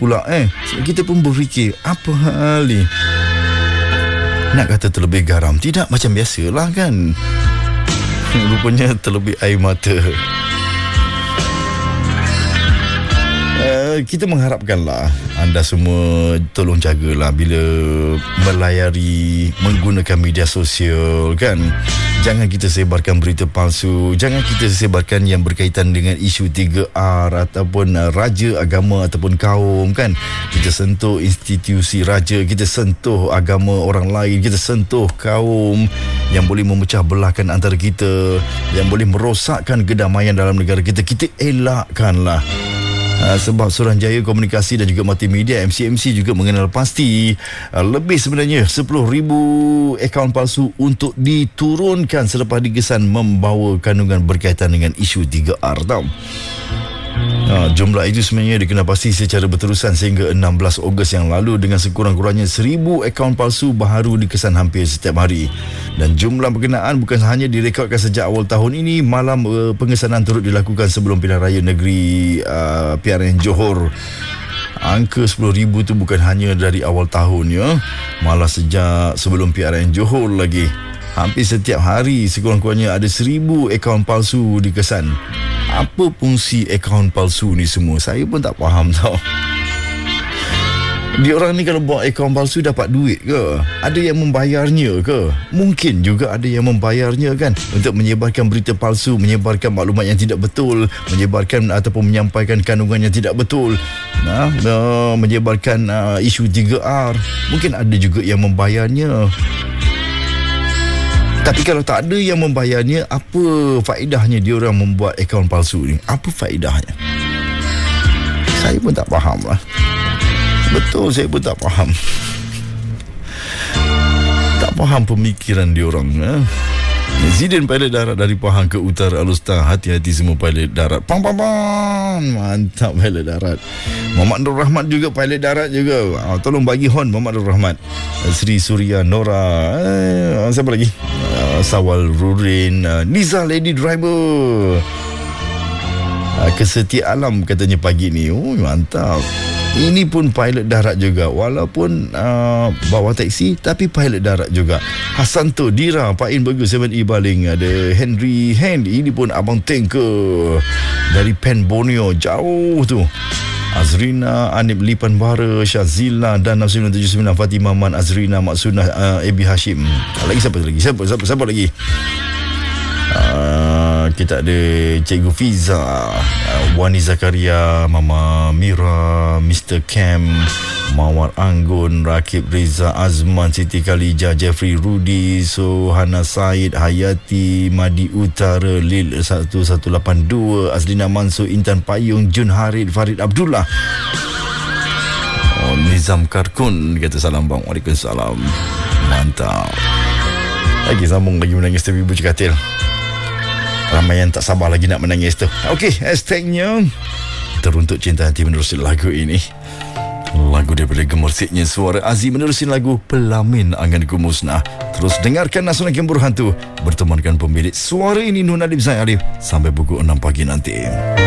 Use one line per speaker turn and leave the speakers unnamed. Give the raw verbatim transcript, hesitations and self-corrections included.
pula eh. Kita pun berfikir, apa hal ni? Nak kata terlebih garam, tidak, macam biasalah kan. Rupanya terlebih air mata. Uh, kita mengharapkanlah anda semua tolong jagalah bila melayari, menggunakan media sosial kan. Jangan kita sebarkan berita palsu. Jangan kita sebarkan yang berkaitan dengan isu tiga R ataupun uh, raja, agama ataupun kaum kan. Kita sentuh institusi raja, kita sentuh agama orang lain, kita sentuh kaum yang boleh memecah belahkan antara kita, yang boleh merosakkan kedamaian dalam negara kita. Kita elakkanlah. Uh, sebab Suruhanjaya Komunikasi dan juga Multimedia M C M C juga mengenal pasti uh, lebih sebenarnya sepuluh ribu akaun palsu untuk diturunkan selepas digesan membawa kandungan berkaitan dengan isu tiga R tau. Ha, jumlah itu sebenarnya dikenal pasti secara berterusan sehingga enam belas Ogos yang lalu dengan sekurang-kurangnya seribu akaun palsu baharu dikesan hampir setiap hari. Dan jumlah berkenaan bukan hanya direkodkan sejak awal tahun ini. Malam uh, pengesanan turut dilakukan sebelum pilihan raya negeri uh, P R N Johor. Angka sepuluh ribu tu bukan hanya dari awal tahun ya, malah sejak sebelum P R N Johor lagi. Hampir setiap hari sekurang-kurangnya ada seribu akaun palsu dikesan. Apa fungsi akaun palsu ni semua? Saya pun tak faham tau. Diorang ni kalau buat akaun palsu dapat duit ke? Ada yang membayarnya ke? Mungkin juga ada yang membayarnya kan, untuk menyebarkan berita palsu, menyebarkan maklumat yang tidak betul, menyebarkan ataupun menyampaikan kandungan yang tidak betul, nah, uh, menyebarkan uh, isu tiga R. Mungkin ada juga yang membayarnya. Tapi kalau tak ada yang membayarnya, apa faedahnya diorang membuat akaun palsu ni? Apa faedahnya? Saya pun tak faham lah. Betul, saya pun tak faham. Tak faham pemikiran diorang. Eh? Zidane pilot darat dari Pahang ke utara Alustar. Hati-hati semua pilot darat. Pam pam pam. Mantap pilot darat. Muhammad Nur Rahmat juga pilot darat juga. Ah, tolong bagi hon Muhammad Nur Rahmat. Sri Surya Nora. Eh, siapa lagi? Ah, Sawal Rurin. Ah, Niza Lady Driver. Ah, Kesetia Alam katanya pagi ni. Oh, mantap. Ini pun pilot darat juga, walaupun uh, bawa teksi tapi pilot darat juga. Hasanto Dira Pain bagus tujuh E baling. Ada Henry Hand, ini pun abang tanker dari Pen Borneo, jauh tu. Azrina Anip Lipan Bara, Syazila dan enam sembilan tujuh sembilan Fatimah Man, Azrina Maksunah, uh, Ebi Hashim. Lagi siapa lagi? Siapa siapa siapa lagi? Uh, kita ada Cikgu Fiza, uh, Wani Zakaria, Mama Mira, Mister Cam, Mawar Anggun, Rakib Reza Azman, Siti Khalijah, Jeffrey Rudi, Sohana Said, Hayati, Madi Utara, Lil satu satu lapan dua, Azlina Mansur, Intan Payung, Jun Harid, Farid Abdullah, oh, Nizam Karkun kata salam bang. Waalaikumsalam. Mantap. Lagi sambung lagi menangis tapi ibu cekatil. Ramai yang tak sabar lagi nak menangis tu. Okey, hashtagnya Teruntuk Cinta Hati menerusi lagu ini. Lagu daripada gemersiknya suara Aziz menerusi lagu Pelamin Anganku Musnah. Terus dengarkan Nasional Gembur Hantu. Bertemankan pemilik suara ini Nur Nadib Zain Alif sampai pukul enam pagi nanti.